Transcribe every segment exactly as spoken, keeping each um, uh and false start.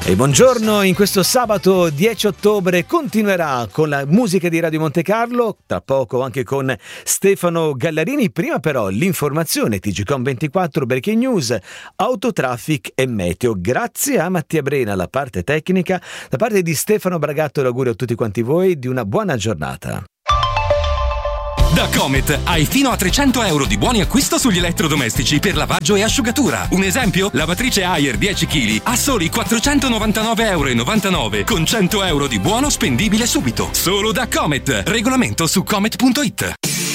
E buongiorno, in questo sabato dieci ottobre continuerà con la musica di Radio Monte Carlo, tra poco anche con Stefano Gallarini. Prima però l'informazione, T G Com ventiquattro, Breaking News, Autotraffic e Meteo. Grazie a Mattia Brena, la parte tecnica, da parte di Stefano Bragato l'augurio a tutti quanti voi di una buona giornata. Da Comet hai fino a trecento euro di buoni acquisto sugli elettrodomestici per lavaggio e asciugatura. Un esempio? Lavatrice Haier dieci chili a soli quattrocentonovantanove euro e novantanove con cento euro di buono spendibile subito. Solo da Comet. Regolamento su comet punto it.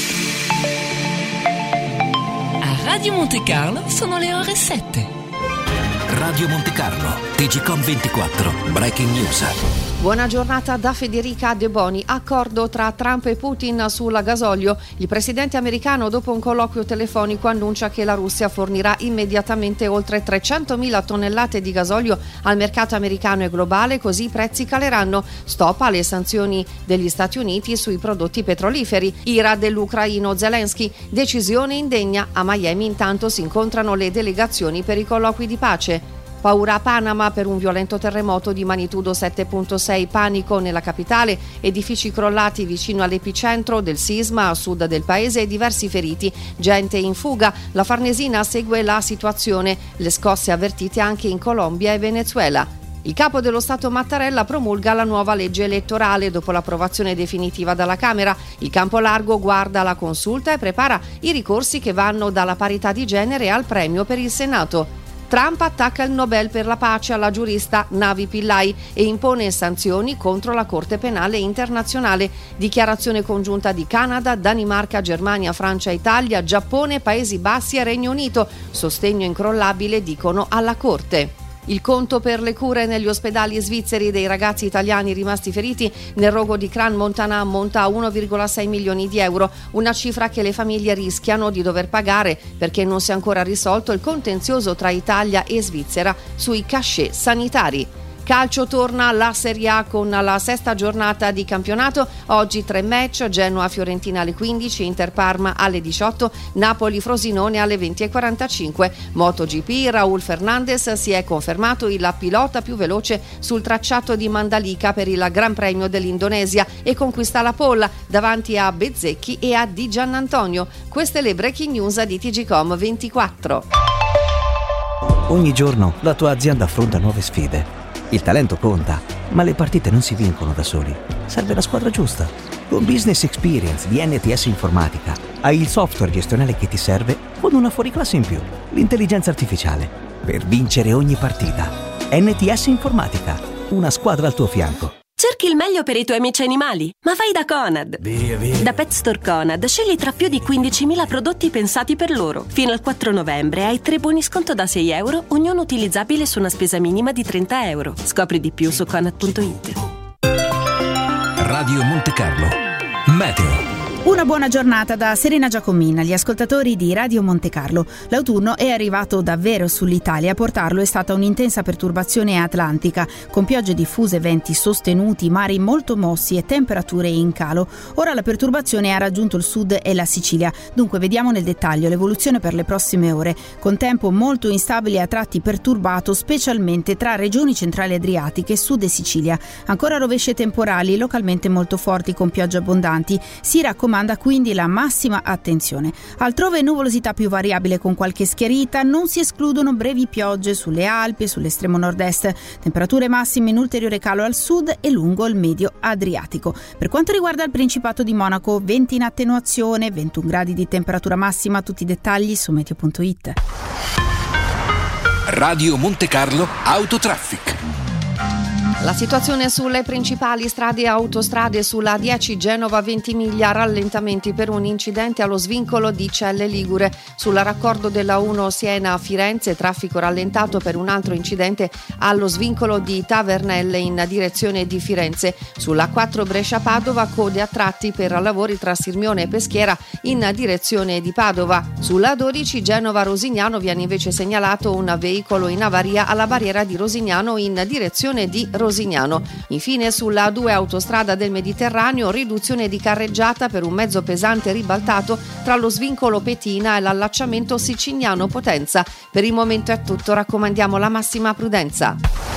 A Radio Monte Carlo sono le ore sette. Radio Monte Carlo, T G Com ventiquattro, Breaking News. Buona giornata da Federica De Boni. Accordo tra Trump e Putin sul gasolio. Il presidente americano, dopo un colloquio telefonico, annuncia che la Russia fornirà immediatamente oltre trecentomila tonnellate di gasolio al mercato americano e globale, così i prezzi caleranno. Stop alle sanzioni degli Stati Uniti sui prodotti petroliferi. Ira dell'ucraino Zelensky. Decisione indegna. A Miami intanto si incontrano le delegazioni per i colloqui di pace. Paura a Panama per un violento terremoto di magnitudo sette virgola sei, panico nella capitale, edifici crollati vicino all'epicentro del sisma a sud del paese e diversi feriti, gente in fuga. La Farnesina segue la situazione, le scosse avvertite anche in Colombia e Venezuela. Il capo dello Stato Mattarella promulga la nuova legge elettorale dopo l'approvazione definitiva dalla Camera. Il campo largo guarda la consulta e prepara i ricorsi che vanno dalla parità di genere al premio per il Senato. Trump attacca il Nobel per la pace alla giurista Navi Pillai e impone sanzioni contro la Corte Penale Internazionale. Dichiarazione congiunta di Canada, Danimarca, Germania, Francia, Italia, Giappone, Paesi Bassi e Regno Unito. Sostegno incrollabile, dicono alla Corte. Il conto per le cure negli ospedali svizzeri dei ragazzi italiani rimasti feriti nel rogo di Crans Montana ammonta a uno virgola sei milioni di euro, una cifra che le famiglie rischiano di dover pagare perché non si è ancora risolto il contenzioso tra Italia e Svizzera sui cachet sanitari. Calcio, torna la Serie A con la sesta giornata di campionato. Oggi tre match: Genoa-Fiorentina alle quindici, Inter-Parma alle diciotto, Napoli-Frosinone alle venti e quarantacinque. MotoGP, Raúl Fernández si è confermato il pilota più veloce sul tracciato di Mandalika per il Gran Premio dell'Indonesia e conquista la pole davanti a Bezzecchi e a Di Giannantonio. Queste le breaking news di T G Com ventiquattro. Ogni giorno la tua azienda affronta nuove sfide. Il talento conta, ma le partite non si vincono da soli. Serve la squadra giusta. Con Business Experience di N T S Informatica hai il software gestionale che ti serve con una fuoriclasse in più, l'intelligenza artificiale, per vincere ogni partita. N T S Informatica, una squadra al tuo fianco. Cerchi il meglio per i tuoi amici animali? Ma vai da Conad! Via, via. Da Pet Store Conad scegli tra più di quindicimila prodotti pensati per loro. Fino al quattro novembre hai tre buoni sconto da sei euro, ognuno utilizzabile su una spesa minima di trenta euro. Scopri di più su conad punto it. Radio Monte Carlo, Meteo. Una buona giornata da Serena Giacomina, gli ascoltatori di Radio Monte Carlo. L'autunno è arrivato davvero sull'Italia. A portarlo è stata un'intensa perturbazione atlantica, con piogge diffuse, venti sostenuti, mari molto mossi e temperature in calo. Ora la perturbazione ha raggiunto il sud e la Sicilia. Dunque vediamo nel dettaglio l'evoluzione per le prossime ore, con tempo molto instabile e a tratti perturbato, specialmente tra regioni centrali adriatiche, sud e Sicilia. Ancora rovesce temporali, localmente molto forti con piogge abbondanti. Si raccomanda quindi la massima attenzione. Altrove nuvolosità più variabile con qualche schiarita, non si escludono brevi piogge sulle Alpi e sull'estremo nord-est, temperature massime in ulteriore calo al sud e lungo il medio Adriatico. Per quanto riguarda il Principato di Monaco, venti in attenuazione, ventuno gradi di temperatura massima, tutti i dettagli su meteo punto it. Radio Monte Carlo Autotraffic. La situazione sulle principali strade e autostrade: sulla A dieci Genova-Ventimiglia rallentamenti per un incidente allo svincolo di Celle Ligure, sulla raccordo della uno Siena-Firenze traffico rallentato per un altro incidente allo svincolo di Tavernelle in direzione di Firenze, sulla A quattro Brescia-Padova code a tratti per lavori tra Sirmione e Peschiera in direzione di Padova, sulla A dodici Genova-Rosignano viene invece segnalato un veicolo in avaria alla barriera di Rosignano in direzione di Rosignano. Rosignano. Infine sulla A due autostrada del Mediterraneo riduzione di carreggiata per un mezzo pesante ribaltato tra lo svincolo Petina e l'allacciamento Sicignano Potenza. Per il momento è tutto, raccomandiamo la massima prudenza.